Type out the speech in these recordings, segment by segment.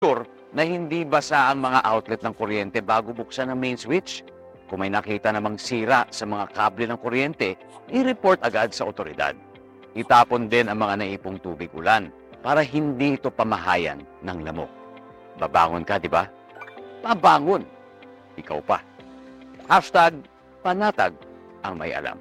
sure na hindi basa ang mga outlet ng kuryente bago buksan ang main switch. Kung may nakita namang sira sa mga kable ng kuryente, i-report agad sa otoridad. Itapon din ang mga naipong tubig ulan para hindi ito pamahayan ng lamok. Babangon ka, di ba? Babangon. Ikaw pa. #panatag ang may alam.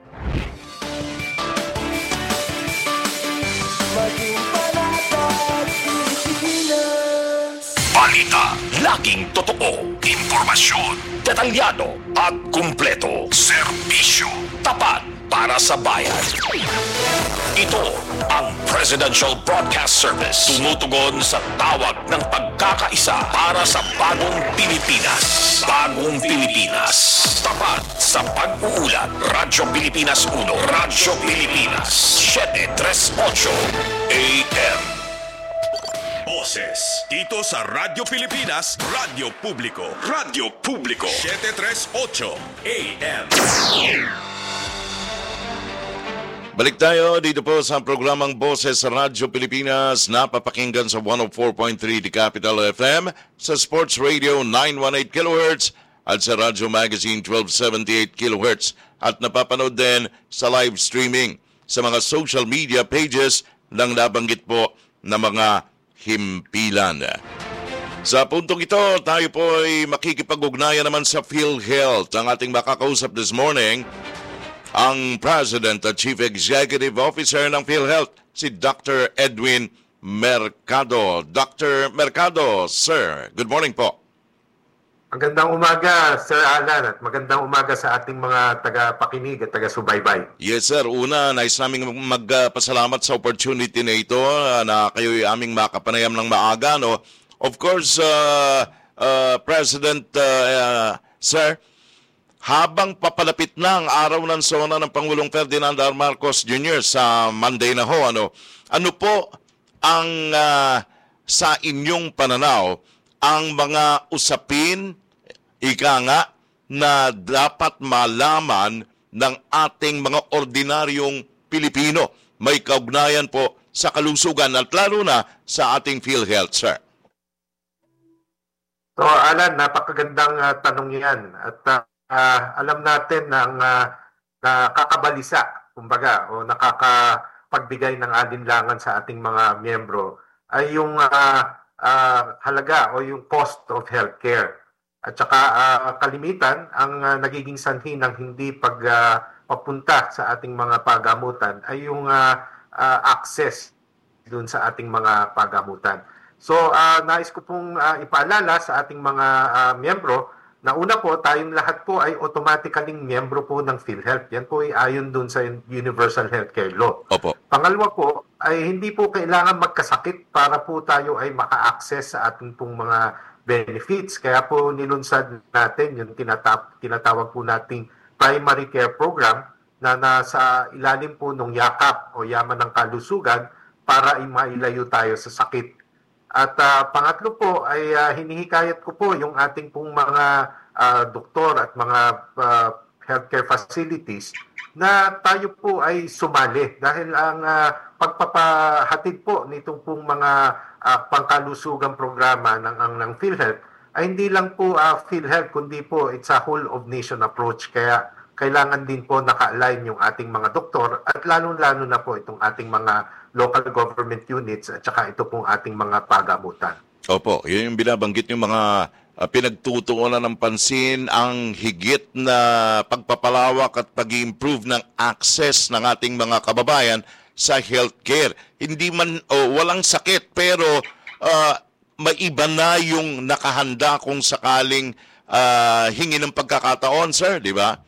Balita, laging totoo, impormasyon, detalyado at kumpleto. Serbisyo, tapat para sa bayan. Ito ang Presidential Broadcast Service. Tumutugon sa tawag ng pagkakaisa para sa bagong Pilipinas. Bagong Pilipinas. Tapat sa pag-uulat. Radyo Pilipinas 1, Radyo Pilipinas 738 AM. Boses dito sa Radyo Pilipinas, Radyo Publiko. Radyo Publiko 738 AM. Balik tayo dito po sa programang Boses sa Radyo Pilipinas, napapakinggan sa 104.3 The Capital FM, sa Sports Radio 918 kHz at sa Radyo Magazine 1278 kHz at napapanood din sa live streaming sa mga social media pages ng nabanggit po na mga himpilan. Sa puntong ito, tayo po ay makikipag-ugnayan naman sa PhilHealth. Ang ating makakausap this morning, ang President at Chief Executive Officer ng PhilHealth, si Dr. Edwin Mercado. Dr. Mercado, sir, good morning po. Magandang umaga, Sir Alan, at magandang umaga sa ating mga taga-pakinig at taga-subaybay. Yes, sir. Una, nais naming magpasalamat sa opportunity na ito na kayo'y aming makapanayam ng maaga. No? Of course, President, sir, habang papalapit na ang araw ng sona ng Pangulong Ferdinand R. Marcos Jr. sa Monday na ho, ano po ang sa inyong pananaw ang mga usapin, ika nga, na dapat malaman ng ating mga ordinaryong Pilipino may kaugnayan po sa kalusugan at lalo na sa ating PhilHealth, sir? So, Alan, napakagandang tanong yan. At alam natin na ang nakakabalisa, kumbaga, o nakakapagbigay ng alinlangan sa ating mga miyembro ay yung halaga o yung cost of healthcare. At saka kalimitan, ang nagiging sanhi ng hindi pagpapunta sa ating mga pagamutan ay yung access dun sa ating mga pagamutan. So, nais ko pong ipaalala sa ating mga miyembro na una po, tayong lahat po ay automatically miyembro po ng PhilHealth. Yan po ay ayon dun sa Universal Healthcare Law. Opo. Pangalawa po, ay hindi po kailangan magkasakit para po tayo ay maka-access sa ating pong mga benefits. Kaya po nilunsad natin yung tinatawag po nating primary care program na nasa ilalim po ng yakap o yaman ng kalusugan para mailayo tayo sa sakit. At pangatlo po ay hinihikayat ko po yung ating pong mga doktor at mga healthcare facilities na tayo po ay sumali dahil ang pagpapahatid po nitong pong mga pangkalusugang programa ng PhilHealth ay hindi lang po PhilHealth kundi po it's a whole of nation approach. Kaya kailangan din po naka-align yung ating mga doktor at lalo-lalo na po itong ating mga local government units at saka ito pong ating mga pagamutan. Opo, yun yung binabanggit yung mga pinagtutuunan ng pansin, ang higit na pagpapalawak at pag-improve ng access ng ating mga kababayan sa healthcare. Hindi man, walang sakit, pero may iba na yung nakahanda kung sakaling hingi ng pagkakataon, sir, di ba?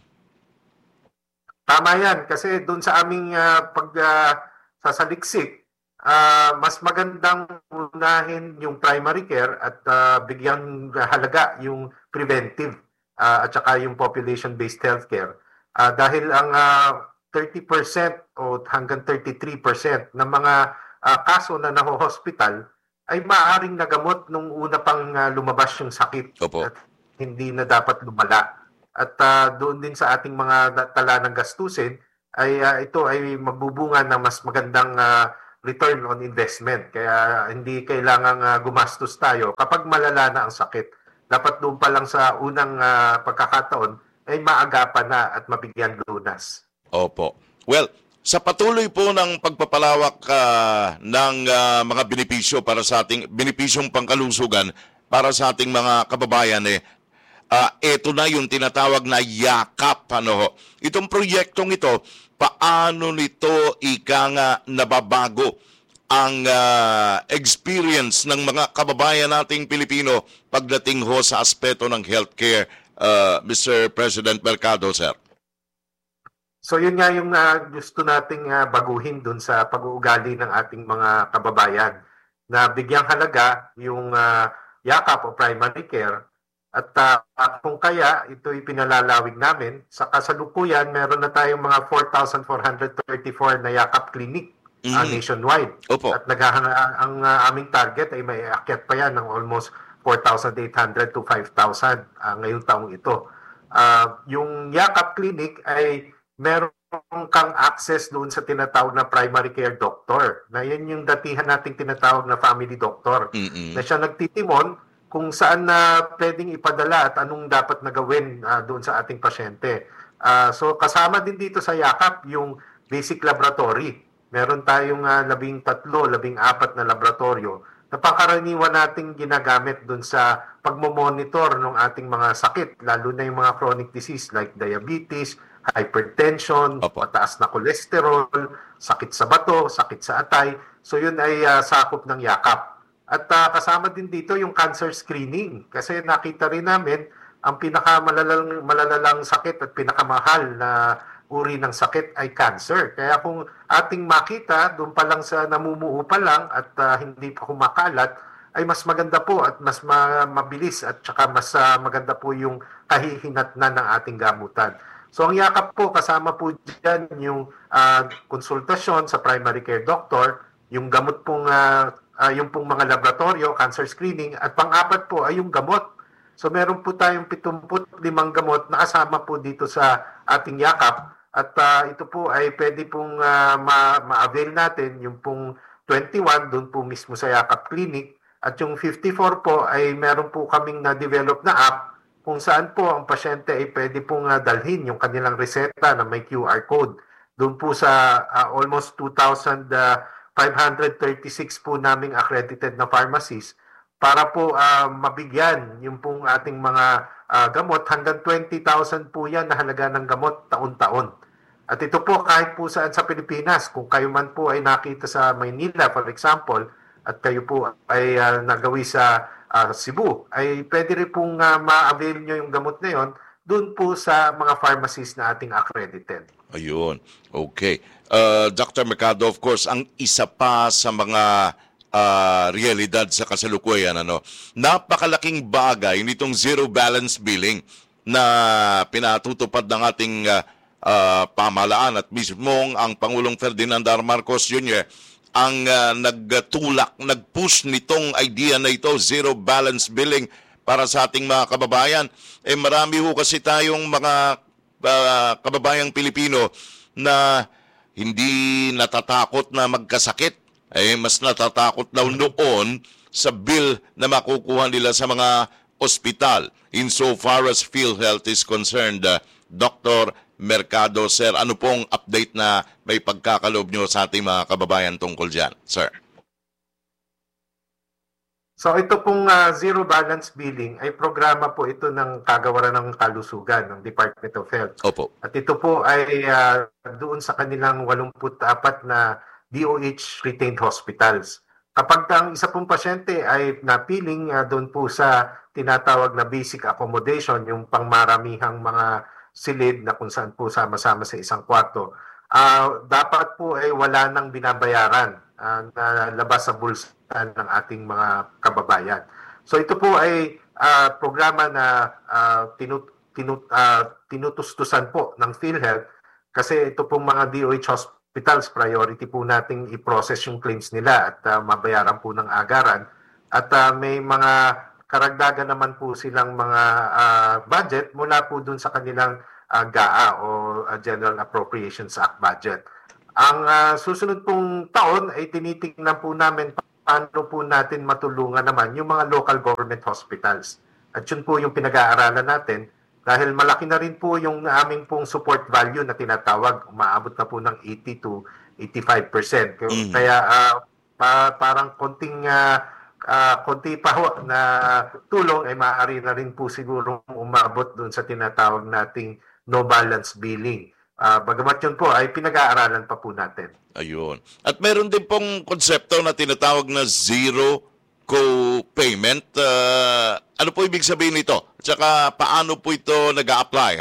Tama yan, kasi doon sa aming sasaliksik, mas magandang unahin yung primary care at bigyang halaga yung preventive at saka yung population-based healthcare. Dahil ang 30% o hanggang 33% ng mga kaso na naho-hospital ay maaaring nagamot nung una pang lumabas yung sakit. Opo. At hindi na dapat lumala. At doon din sa ating mga tala ng gastusin, ay ito ay magbubunga ng mas magandang return on investment. Kaya hindi kailangang gumastos tayo kapag malala na ang sakit. Dapat doon pa lang sa unang pagkakataon ay maagapan na at mabigyan lunas. Opo. Well, sa patuloy po ng pagpapalawak ng mga benepisyo para sa ating benepisyong pangkalusugan para sa ating mga kababayan, ito na yung tinatawag na yakap. Itong proyektong ito, paano nito nga nababago ang experience ng mga kababayan nating Pilipino pagdating ho sa aspeto ng healthcare, Mr. President Mercado, sir? So yun nga yung gusto nating baguhin dun sa pag-uugali ng ating mga kababayan, na bigyang halaga yung yakap o primary care. At kung kaya, ito'y pinalalawig namin. Sa kasalukuyan, meron na tayong mga 4,434 na yakap clinic nationwide. Opo. At ang aming target ay may aakyat pa yan ng almost 4,800 to 5,000 ngayong taong ito. Yung yakap clinic ay meron kang access doon sa tinatawag na primary care doctor. Na yun yung datihan nating tinatawag na family doctor. Na siya nagtitimon kung saan na pwedeng ipadala at anong dapat na gawin doon sa ating pasyente. So kasama din dito sa yakap yung basic laboratory. Meron tayong 13, 14 na laboratorio na pangkaraniwan nating ginagamit doon sa pagmomonitor ng ating mga sakit, lalo na yung mga chronic disease like diabetes, hypertension, mataas na cholesterol, sakit sa bato, sakit sa atay. So yun ay sakop ng yakap. At kasama din dito yung cancer screening kasi nakita rin namin ang pinakamalalang sakit at pinakamahal na uri ng sakit ay cancer. Kaya kung ating makita doon pa lang sa namumuo pa lang at hindi pa kumakalat, ay mas maganda po at mas mabilis at saka mas maganda po yung kahihinatnan ng ating gamutan. So ang yakap po, kasama po dyan yung konsultasyon sa primary care doctor, yung gamot pong yung pong mga laboratorio, cancer screening, at pang-apat po ay yung gamot. So meron po tayong 75 gamot na kasama po dito sa ating yakap. At ito po ay pwede pong ma-avail natin, yung pong 21 doon po mismo sa yakap clinic. At yung 54 po ay meron po kaming na-develop na app kung saan po ang pasyente ay pwede pong dalhin yung kanilang reseta na may QR code. Doon po sa almost 2,536 po naming accredited na pharmacies para po mabigyan yung pong ating mga gamot. Hanggang 20,000 po yan na halaga ng gamot taon-taon. At ito po kahit po saan sa Pilipinas, kung kayo man po ay nakita sa Maynila, for example, at kayo po ay nagawi sa Cebu, ay pwede rin pong ma-avail nyo yung gamot na yon doon po sa mga pharmacies na ating accredited. Ayun. Okay. Dr. Mercado, of course, ang isa pa sa mga realidad sa kasalukuyan, napakalaking bagay nitong zero balance billing na pinatutupad ng ating pamahalaan at mismong ang Pangulong Ferdinand R. Marcos Jr. ang nag-push nitong idea na ito, zero balance billing para sa ating mga kababayan. Marami ho kasi tayong mga kababayang Pilipino na hindi natatakot na magkasakit. Mas natatakot daw noon sa bill na makukuha nila sa mga ospital. Insofar as PhilHealth is concerned, Dr. Mercado, sir, ano pong update na may pagkakaloob nyo sa ating mga kababayan tungkol dyan, sir? So ito pong zero balance billing ay programa po ito ng Kagawaran ng Kalusugan ng Department of Health. Opo. At ito po ay doon sa kanilang 84 na DOH retained hospitals. Kapag ang isa pong pasyente ay napiling doon po sa tinatawag na basic accommodation, yung pangmaramihang mga silid na kung saan po sama-sama sa isang kwarto, dapat po ay wala nang binabayaran na labas sa bulsa ng ating mga kababayan. So ito po ay programa na tinutustusan po ng PhilHealth kasi ito pong mga DOH hospitals, priority po nating i-process yung claims nila at mabayaran po ng agaran. At may mga karagdagan naman po silang mga budget mula po dun sa kanilang GAA o General Appropriations Act budget. Ang susunod pong taon ay tinitingnan po namin paano po natin matulungan naman yung mga local government hospitals. At yun po yung pinag-aaralan natin dahil malaki na rin po yung aming pong support value na tinatawag, umaabot na po ng 80 to 85%. Kaya parang konti pa ho na tulong ay maaari na rin po siguro umabot doon sa tinatawag nating no balance billing. Bagamat yun po ay pinag-aaralan pa po natin. Ayun. At meron din pong konsepto na tinatawag na zero co-payment. Ano po ibig sabihin nito? At saka paano po ito nag-a-apply?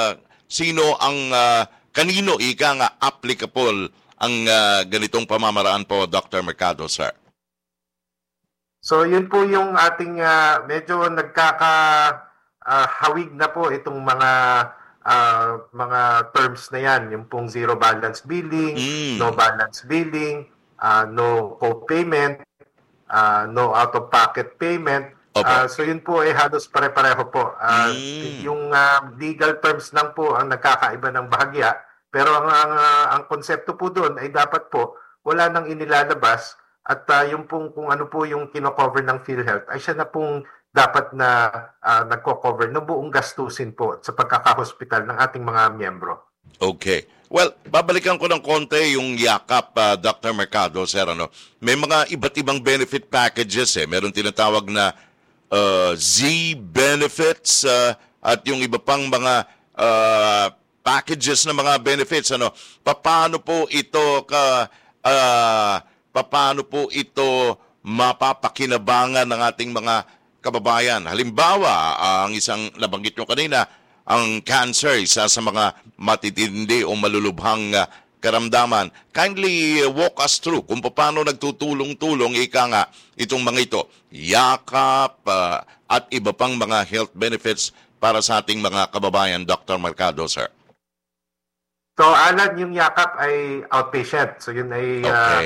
Kanino ika nga applicable ang ganitong pamamaraan po, Dr. Mercado, sir? So yun po yung ating medyo nagkakahawig na po itong mga terms na yan, yung pong zero balance billing, no balance billing, no co-payment, no out-of-pocket payment. So yun po ay halos pare-pareho po. Yung legal terms lang po ang nagkakaiba ng bahagya, pero ang konsepto po doon ay dapat po wala nang inilalabas at yung pong kung ano po yung kino-cover ng PhilHealth ay siya na pong dapat na nagko-cover ng buong gastusin po sa pagkakahospital ng ating mga miyembro. Okay. Well, babalikan ko ng konti yung yakap, Dr. Mercado, sir. May mga iba't ibang benefit packages. Meron tinatawag na Z-benefits at yung iba pang mga packages na mga benefits. Paano po ito mapapakinabangan ng ating mga kababayan? Halimbawa, ang isang nabanggit nyo kanina, ang cancer, isa sa mga matitindi o malulubhang karamdaman. Kindly walk us through kung paano nagtutulong-tulong itong mga ito. Yakap at iba pang mga health benefits para sa ating mga kababayan, Dr. Mercado, sir. So, Alan, yung yakap ay outpatient. So, yun ay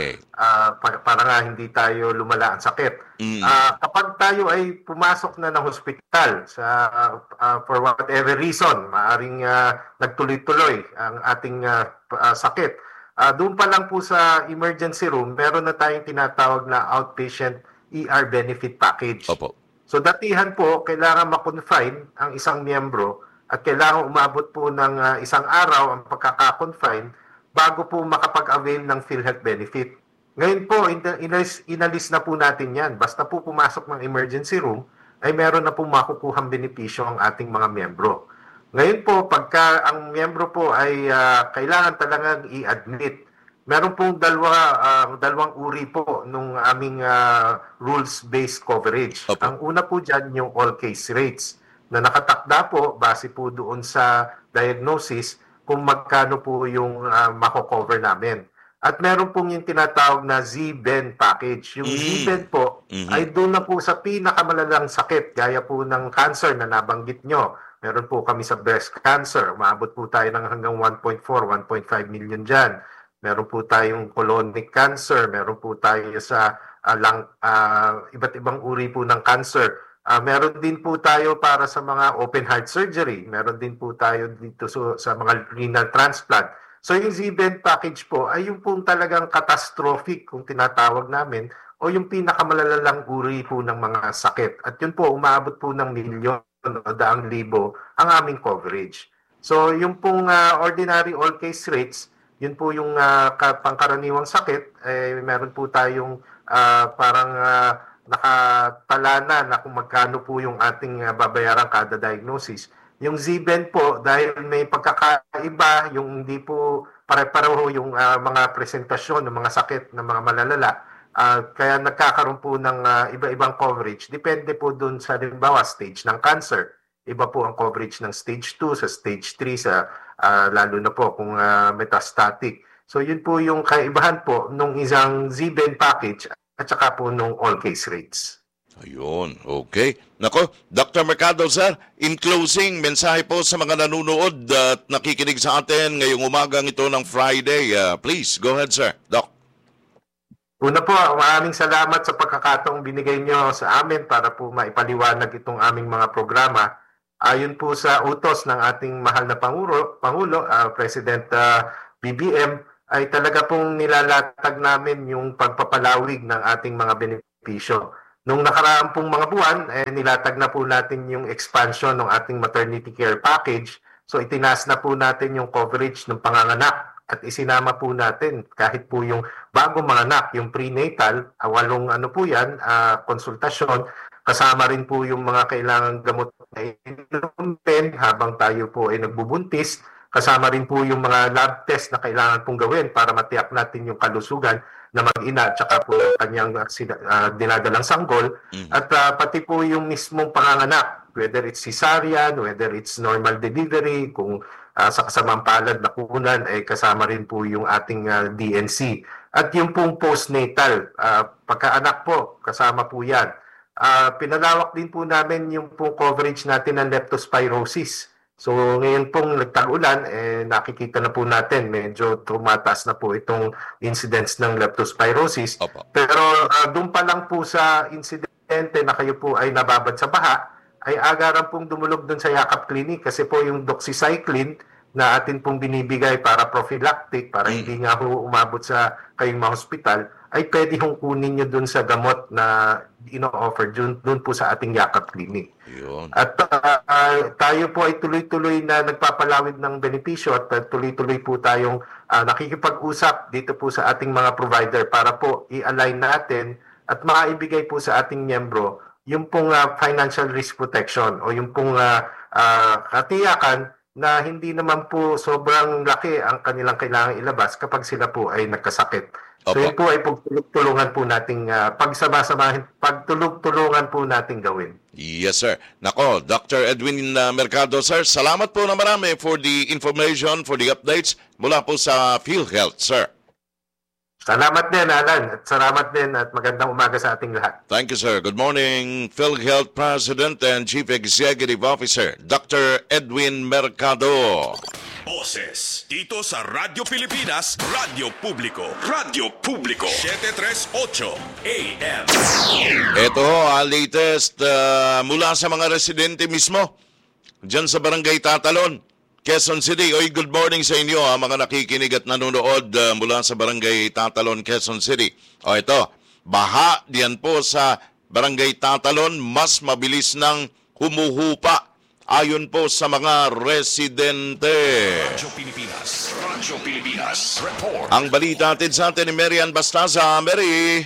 para nga hindi tayo lumala ang sakit. Kapag tayo ay pumasok na ng hospital for whatever reason, maaring nagtuloy-tuloy ang ating sakit, doon pa lang po sa emergency room, meron na tayong tinatawag na outpatient ER benefit package. Opo. So, datihan po, kailangan ma-confine ang isang miyembro at kailangan umabot po ng isang araw ang pagkaka-confine bago po makapag-avail ng PhilHealth benefit. Ngayon po, inalis na po natin yan. Basta po pumasok ng emergency room, ay meron na po makukuhang benepisyo ang ating mga miyembro. Ngayon po, pagka ang miyembro po ay kailangan talagang i-admit, meron pong dalawang uri po nung aming rules-based coverage. Okay. Ang una po dyan yung all-case rates na nakatakda po base po doon sa diagnosis kung magkano po yung mako-cover namin. At meron pong yung tinatawag na Z-Ben package. Yung Z-Ben po ay doon na po sa pinakamalalang sakit gaya po ng cancer na nabanggit nyo. Meron po kami sa breast cancer. Umaabot po tayo ng hanggang 1.4, 1.5 million dyan. Meron po tayong colonic cancer. Meron po tayo sa iba't ibang uri po ng cancer. Meron din po tayo para sa mga open heart surgery. Meron din po tayo dito sa mga renal transplant. So yung Z-Ben package po ay yung pong talagang catastrophic kung tinatawag namin o yung pinakamalalang uri po ng mga sakit. At yun po, umaabot po ng milyon o daang libo ang aming coverage. So yung pong ordinary all-case rates, yun po yung pangkaraniwang sakit. Meron po tayong parang nakatala na kung magkano po yung ating babayaran kada diagnosis. Yung Z-Ben po, dahil may pagkakaiba, yung hindi po pare-pareho yung mga presentasyon ng mga sakit ng mga malalala, kaya nagkakaroon po ng iba-ibang coverage. Depende po dun sa, halimbawa, stage ng cancer. Iba po ang coverage ng stage 2, sa stage 3, lalo na po kung metastatic. So yun po yung kaibahan po nung isang Z-Ben package at saka po nung all-case rates. Ayun, okay. Nako, Dr. Mercado, sir, in closing, mensahe po sa mga nanonood at nakikinig sa atin ngayong umagang ito ng Friday. Please, go ahead, sir. Doc. Una po, maraming salamat sa pagkakataong binigay nyo sa amin para po maipaliwanag itong aming mga programa. Ayon po sa utos ng ating mahal na Pangulo, President BBM, ay talaga pong nilalatag namin yung pagpapalawig ng ating mga benepisyo. Nung nakaraang pong mga buwan, nilatag na po natin yung expansion ng ating maternity care package. So itinaas na po natin yung coverage ng panganganak at isinama po natin kahit po yung bagong mga anak, yung prenatal, 8 po yan, konsultasyon, kasama rin po yung mga kailangang gamot na inumin habang tayo po ay nagbubuntis. Kasama rin po yung mga lab test na kailangan pong gawin para matiyak natin yung kalusugan na mag-ina at saka po yung kanyang dinadalang sanggol. At pati po yung mismong panganganak, whether it's cesarean, whether it's normal delivery, kung sa kasamang palad na kunan, ay kasama rin po yung ating DNC. At yung pong postnatal, pagkaanak po, kasama po yan. Pinalawak din po namin yung pong coverage natin ng leptospirosis. So ngayon pong nagtag-ulan, nakikita na po natin medyo tumataas na po itong incidence ng leptospirosis. Opo. Pero doon pa lang po sa insidente na kayo po ay nababad sa baha, ay agaran pong dumulog doon sa Yakap Clinic kasi po yung doxycycline na atin pong binibigay para prophylactic, para hindi nga ho umabot sa kayong mga hospital, ay pwede hong kunin nyo doon sa gamot na ino-offer doon po sa ating Yakap Clinic. Yun. At tayo po ay tuloy-tuloy na nagpapalawig ng benepisyo at tuloy-tuloy po tayong nakikipag-usap dito po sa ating mga provider para po i-align natin at maibigay po sa ating miyembro yung pong financial risk protection o yung pong katiyakan na hindi naman po sobrang laki ang kanilang kailangan ilabas kapag sila po ay nagkasakit. So Opo. yun po ay pagtulungan po nating pagtulungan po nating gawin. Yes, sir. Nako, Dr. Edwin Mercado, sir, salamat po na marami for the information, for the updates mula po sa PhilHealth, sir. Salamat din, Alan. At salamat din at magandang umaga sa ating lahat. Thank you, sir. Good morning, PhilHealth President and Chief Executive Officer, Dr. Edwin Mercado. Boses dito sa Radyo Pilipinas, Radyo Publiko. Radyo Publiko 738 AM. Ito latest mula sa mga residente mismo dyan sa Barangay Tatalon, Quezon City. Oy, good morning sa inyo mga nakikinig at nanonood mula sa Barangay Tatalon, Quezon City. O ito, baha diyan po sa Barangay Tatalon, mas mabilis nang humuhupa ayon po sa mga residente. Radyo Pilipinas, report. Ang balita atin sa atin ni Marian Bastaza. Mary.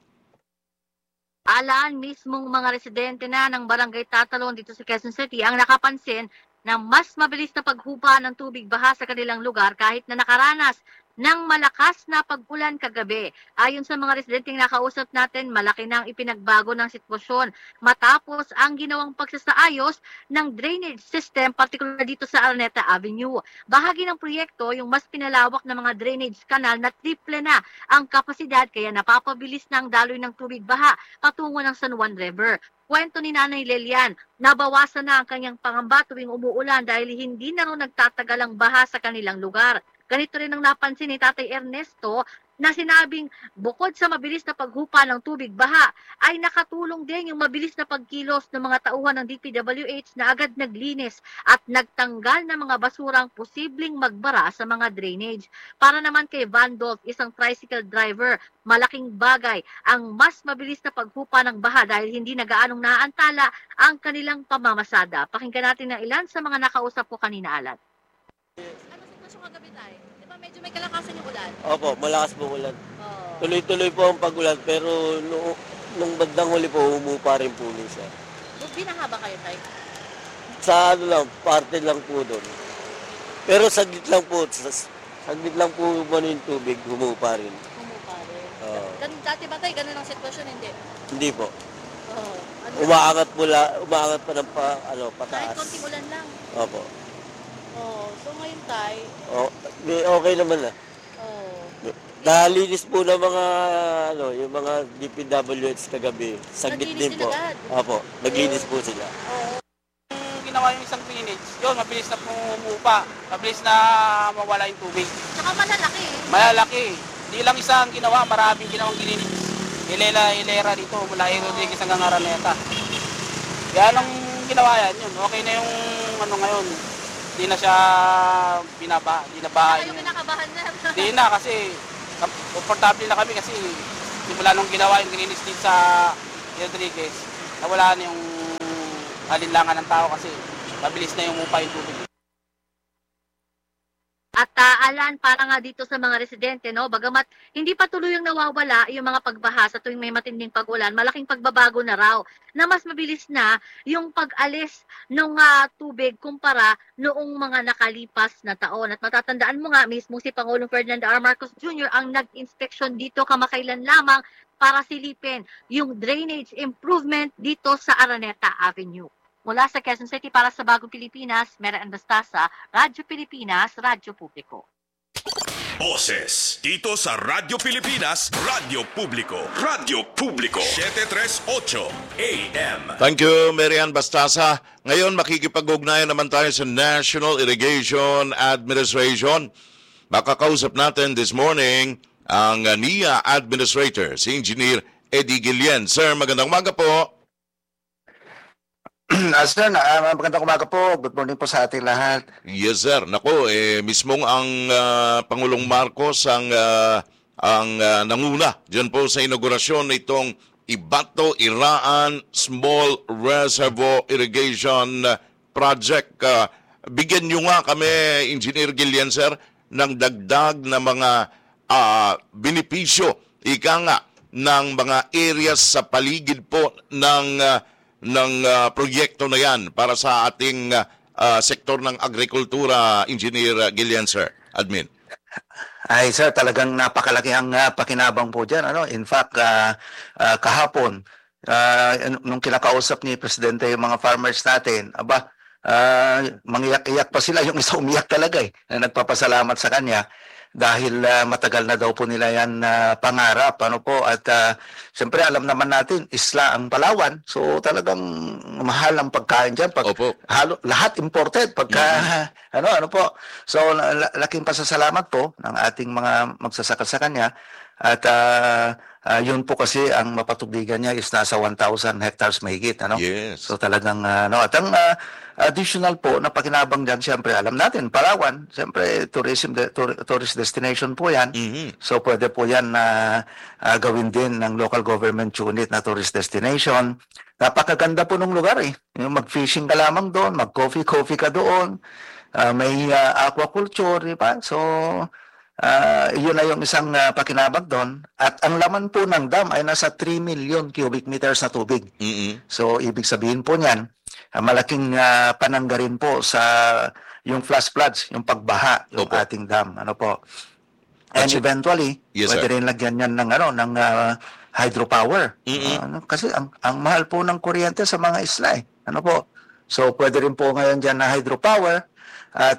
Alan, mismong mga residente na ng Barangay Tatalon dito sa Quezon City ang nakapansin na mas mabilis na paghupa ng tubig baha sa kanilang lugar kahit na nakaranas ng malakas na pag-ulan kagabi. Ayon sa mga residenteng nakausap natin, malaki nang ipinagbago ng sitwasyon matapos ang ginawang pagsasaayos ng drainage system, partikular dito sa Araneta Avenue. Bahagi ng proyekto yung mas pinalawak na mga drainage canal na triple na ang kapasidad kaya napapabilis na ang daloy ng tubig baha patungo ng San Juan River. Kwento ni Nanay Lelian, nabawasan na ang kanyang pangamba tuwing umuulan dahil hindi na rin nagtatagal ang baha sa kanilang lugar. Ganito rin ang napansin ni Tatay Ernesto na sinabing bukod sa mabilis na paghupa ng tubig baha, ay nakatulong din yung mabilis na pagkilos ng mga tauhan ng DPWH na agad naglinis at nagtanggal ng mga basurang posibleng magbara sa mga drainage. Para naman kay Vandolph, isang tricycle driver, malaking bagay ang mas mabilis na paghupa ng baha dahil hindi na gaanong naantala ang kanilang pamamasada. Pakinggan natin ang ilan sa mga nakausap ko kanina, Alan. Kagabi tayo. Di ba medyo may kalakasan yung ulan? Opo, malakas po ulan. Oh. Tuloy-tuloy po ang pag-ulan pero nung bandang huli po, humupa rin po siya. Binahaba kayo tayo? Sa ano lang, parte lang po doon. Pero saglit lang po umano yung tubig, humupa rin. Humupa rin. Oo. Dati ba tayo ganun ang sitwasyon? Hindi? Hindi po. Oh. Umaangat pa ng pataas. Kahit konting ulan lang? Opo. Oh, so ngayon tayo? Okay naman na. Oh. Nalinis po ng mga yung mga DPWH kagabi. Saglit din po. Agad? Opo, naglinis po sila. Ginawa yung isang drainage, yun, mabilis na pumupa, mabilis na mawala yung tubig. Saka malalaki eh. Malalaki. Hindi lang isang ginawa, maraming ginawang drainage. Hilera dito, mula Rodriguez hanggang Araneta. Kaya nung ginawa yan, yun, okay na yung ngayon. Di na siya binabaha. Kayo kinakabahan na. Di na kasi komportable na kami kasi simula nung ginawa yung Greenwich dito sa Rodriguez, nawala na yung alinlangan ng tao kasi mabilis na yung umupa yung tubig. At Alan, para nga dito sa mga residente, no, bagamat hindi pa tuluyang nawawala yung mga pagbaha sa tuwing may matinding pag-ulan, malaking pagbabago na raw na mas mabilis na yung pag-alis ng tubig kumpara noong mga nakalipas na taon. At matatandaan mo nga mismo si Pangulong Ferdinand R. Marcos Jr. ang nag-inspeksyon dito kamakailan lamang para silipin yung drainage improvement dito sa Araneta Avenue. Mula sa Quezon City para sa Bagong Pilipinas, Mera Anastasa, Radyo Pilipinas, Radyo Publiko. Boses dito sa Radyo Pilipinas, Radyo Publiko. Radyo Publiko 738 AM. Thank you, Marian Bastasa. Ngayon, makikipag-ugnayan naman tayo sa National Irrigation Administration. Makakausap natin this morning ang NIA Administrator, si Engineer Eddie Guillen. Sir, magandang umaga po. Sir, magandang umaga po. Good morning po sa ating lahat. Yes, sir. Nako, mismong ang Pangulong Marcos ang nanguna diyan po sa inaugurasyon nitong Ibato-Iraan Small Reservoir Irrigation Project. Bigyan nyo nga kami, Engineer Guillen, sir, ng dagdag na mga benepisyo, ika nga, ng mga areas sa paligid po ng proyekto na yan para sa ating sektor ng agrikultura, Engineer Guillen, sir. Admin. Ay, sir, talagang napakalaki ang pakinabang po dyan. In fact, kahapon, nung kinakausap ni Presidente yung mga farmers natin, mangiyak-iyak pa sila. Yung isa umiyak talaga na nagpapasalamat sa kanya dahil matagal na daw po nila yan pangarap. At siyempre alam naman natin, isla ang Palawan. So talagang mahal ang pagkain dyan. Lahat imported. So laking pasasalamat po ng ating mga magsasaka sa kanya. At yun po kasi ang mapatubigan niya is nasa 1,000 hectares mahigit. Yes. So talagang at ang additional po na pakinabang dyan, siyempre alam natin, Palawan, siyempre tourist destination po yan. Mm-hmm. So pwede po yan na gawin din ng local government unit na tourist destination. Napakaganda po ng lugar Yung mag-fishing ka lamang doon, mag-coffee ka doon, may aquaculture, di ba? So yun na yung isang pakinabang doon. At ang laman po ng dam ay nasa 3 million cubic meters na tubig. Mm-hmm. So ibig sabihin po niyan, malaking panangga rin po sa yung flash floods, yung pagbaha, yung ating dam. And eventually, yes, pwede rin lagyan yan ng hydropower. Mm-hmm. Kasi ang mahal po ng kuryente sa mga isla So pwede rin po ngayon dyan na hydropower. At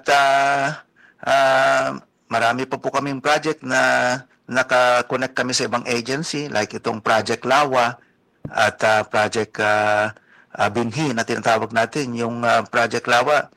marami pa po kaming project na naka-connect kami sa ibang agency like itong Project Lawa at Project Binhi na tinatawag natin. Yung Project Lawa,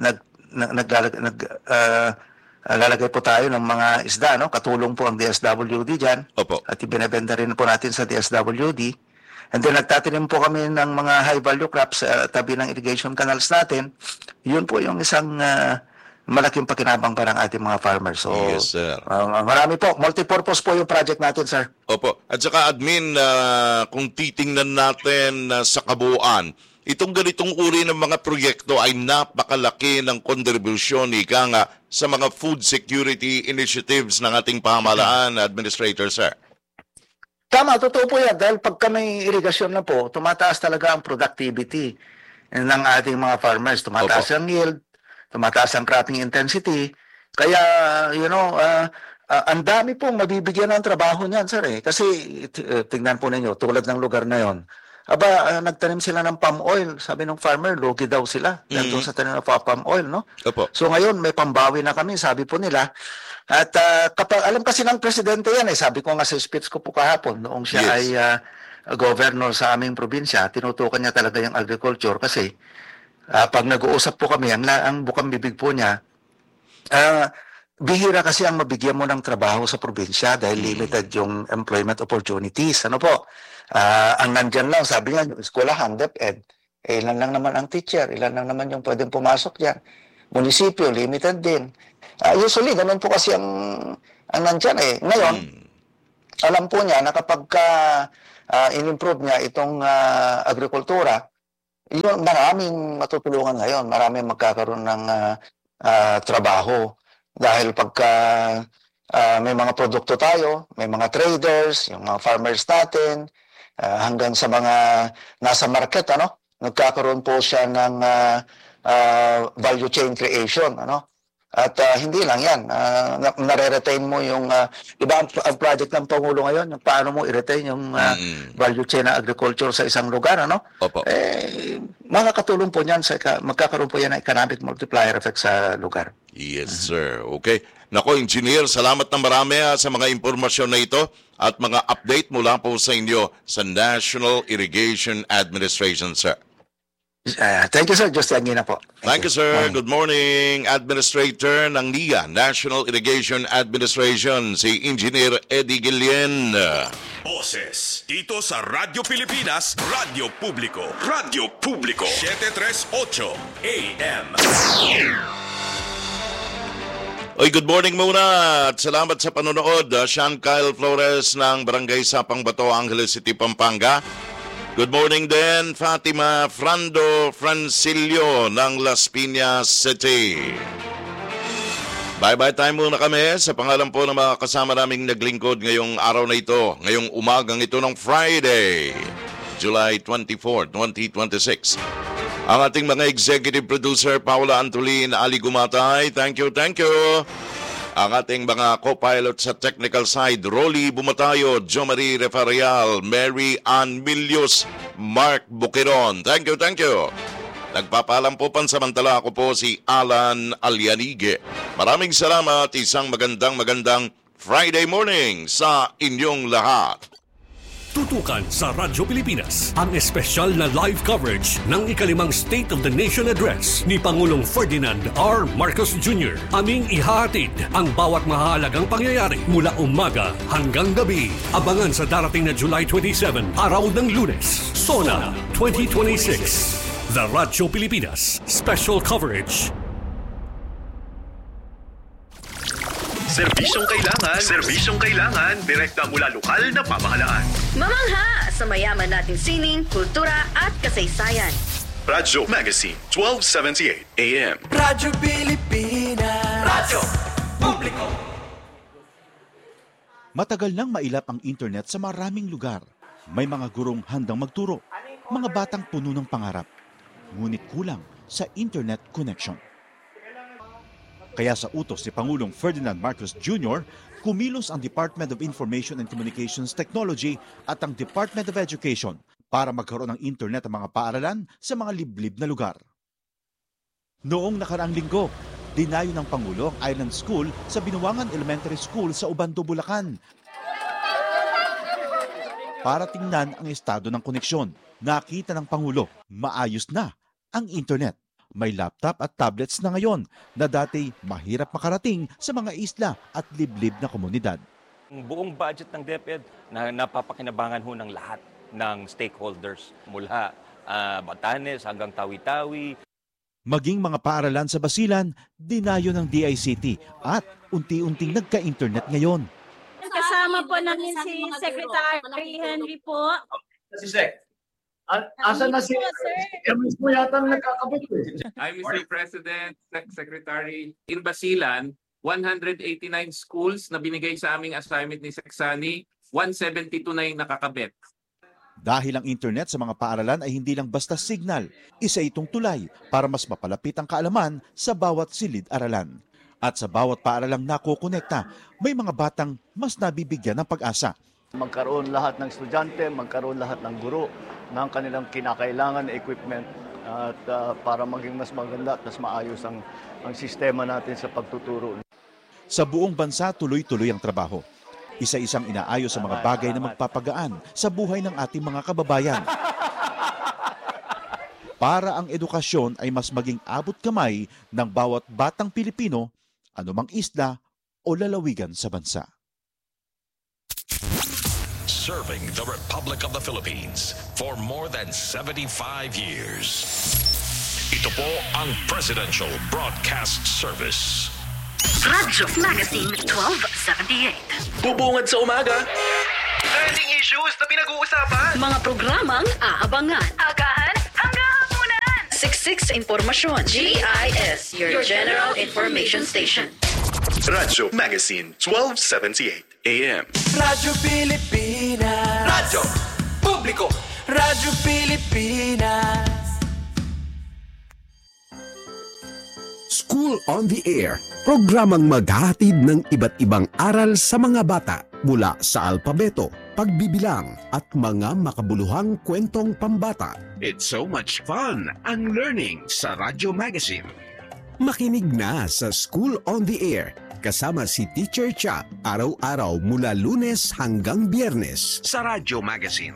lalagay po tayo ng mga isda, katulong po ang DSWD dyan. Opo. At ibinebenta rin po natin sa DSWD. And then nagtatanim po kami ng mga high value crops sa tabi ng irrigation canals natin. Yun po yung isang malaking pakinabang para ng ating mga farmers. So, yes, sir. Marami po. Multipurpose po yung project natin, sir. Opo. At saka, admin, kung titingnan natin sa kabuuan, itong ganitong uri ng mga proyekto ay napakalaki ng kontribusyon, ika nga, sa mga food security initiatives ng ating pamahalaan, Administrator, sir. Tama, totoo po yan. Dahil pagka may irigasyon na po, tumataas talaga ang productivity ng ating mga farmers. Tumataas ang yield, tumataas ang cropping intensity. Kaya, ang dami pong mabibigyan ng trabaho niyan, sir. Kasi, tingnan po ninyo, tulad ng lugar na yon. Nagtanim sila ng palm oil. Sabi ng farmer, lugi daw sila. Dahil doon sa tanim ng palm oil, Opo. So ngayon, may pambawi na kami, sabi po nila. At alam kasi ng presidente yan, sabi ko nga sa speech ko po kahapon, noong siya ay governor sa aming probinsya, tinutukan niya talaga yung agriculture kasi pag nag-uusap po kami, ang bukang bibig po niya, bihira kasi ang mabigyan mo ng trabaho sa probinsya dahil limited yung employment opportunities. Ang nandyan lang, sabi niya, yung eskwelahan, DepEd, ilan lang naman ang teacher, ilan lang naman yung pwedeng pumasok dyan. munisipyo, limited din. Usually, ganun po kasi ang nandyan eh. Ngayon, alam po niya na kapag in-improve niya itong agrikultura, yun, maraming matutulungan ngayon, maraming magkakaroon ng trabaho. Dahil pagka may mga produkto tayo, may mga traders, yung mga farmers natin, hanggang sa mga nasa market, nagkakaroon po siya ng value chain creation, At hindi lang yan, nare-retain mo yung, iba ang project ng Pangulo ngayon, paano mo i-retain yung value chain ng agriculture sa isang lugar, Opo. Makakatulong po yan, magkakaroon po yan ng economic multiplier effect sa lugar. Yes, sir. Okay. Nako, Engineer, salamat ng marami sa mga impormasyon na ito at mga update mula po sa inyo sa National Irrigation Administration, sir. Thank you, sir. Just na po. Thank you, sir. Good morning, Administrator ng NIA, National Irrigation Administration, si Engineer Eddie Guillen. Boses dito sa Radyo Pilipinas, Radyo Publiko. Radyo Publiko 738 AM. Oy, good morning muna at salamat sa panonood. Sean Kyle Flores ng Barangay Sapang Bato, Angeles City, Pampanga. Good morning din, Fatima Frando Francilio ng Las Piñas City. Bye-bye time muna kami sa pangalan po ng mga kasama naming naglingkod ngayong araw na ito, ngayong umagang ito ng Friday, July 24, 2026. Ang ating mga executive producer, Paula Antolin, Ali Gumatay, thank you. Ang ating mga co-pilot sa technical side, Rolly Bumatayo, Jo Marie Refarial, Mary Ann Milius, Mark Bukiron. Thank you. Nagpapaalam po pansamantala, ako po si Alan Alianige. Maraming salamat, isang magandang Friday morning sa inyong lahat. Tutukan sa Radyo Pilipinas ang espesyal na live coverage ng ikalimang State of the Nation Address ni Pangulong Ferdinand R. Marcos Jr. Aming ihahatid ang bawat mahalagang pangyayari mula umaga hanggang gabi. Abangan sa darating na July 27, araw ng Lunes, SONA 2026. The Radyo Pilipinas Special Coverage. Serbisyong kailangan, direkta mula lokal na pamahalaan. Mamangha sa mayaman nating sining, kultura at kasaysayan. Radyo Magazine, 1278 AM. Radyo Pilipinas. Radyo Publiko. Matagal nang mailap ang internet sa maraming lugar. May mga gurong handang magturo, mga batang puno ng pangarap. Ngunit kulang sa internet connection. Kaya sa utos ni Pangulong Ferdinand Marcos Jr., kumilos ang Department of Information and Communications Technology at ang Department of Education para magkaroon ng internet ang mga paaralan sa mga liblib na lugar. Noong nakaraang linggo, dinayo ng Pangulo ang Island School sa Binuangan Elementary School sa Ubando, Bulacan para tingnan ang estado ng koneksyon. Nakita ng Pangulo, maayos na ang internet. May laptop at tablets na ngayon na dati mahirap makarating sa mga isla at liblib na komunidad. Ang buong budget ng DepEd na napapakinabangan ho ng lahat ng stakeholders mula Batanes hanggang Tawi-Tawi. Maging mga paaralan sa Basilan, dinayo ng DICT at unti-unting nagka-internet ngayon. Kasama po namin si Secretary Henry po. Si Sec. Asan na si MS mo yata nagkakabit eh. I'm Mr. President, Secretary. In Basilan, 189 schools na binigay sa aming assignment ni Seksani, 172 na yung nakakabit. Dahil ang internet sa mga paaralan ay hindi lang basta signal, isa itong tulay para mas mapalapit ang kaalaman sa bawat silid-aralan. At sa bawat paaralang nakokonekta, may mga batang mas nabibigyan ng pag-asa. Magkaroon lahat ng estudyante, magkaroon lahat ng guro ng kanilang kinakailangan na equipment at para maging mas maganda at mas maayos ang sistema natin sa pagtuturo. Sa buong bansa, tuloy-tuloy ang trabaho. Isa-isang inaayos sa mga bagay na magpapagaan sa buhay ng ating mga kababayan. Para ang edukasyon ay mas maging abot kamay ng bawat batang Pilipino, anumang isla o lalawigan sa bansa. Serving the Republic of the Philippines for more than 75 years. Ito po ang Presidential Broadcast Service. Radyo Magazine 1278. Bubungad sa umaga. Trending issues na pinag-uusapan. Mga programang aabangan. Agahan hanggang hapunan. Siksik sa impormasyon. GIS, your General Information Station. Radyo Magazine 1278 AM. Radyo Pilipinas. Radyo Publiko. Radyo Pilipinas. School on the Air, programang maghahatid ng iba't ibang aral sa mga bata mula sa alpabeto, pagbibilang at mga makabuluhang kwentong pambata. It's so much fun ang learning sa Radyo Magazine. Makinig na sa School on the Air kasama si Teacher Cha araw-araw mula Lunes hanggang Biyernes sa Radyo Magazine.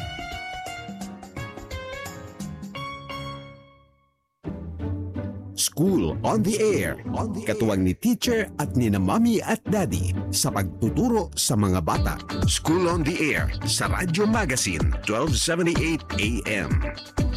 School on the Air, katuwang ni Teacher at ni na Mommy at Daddy sa pagtuturo sa mga bata. School on the Air sa Radyo Magazine 1278 AM.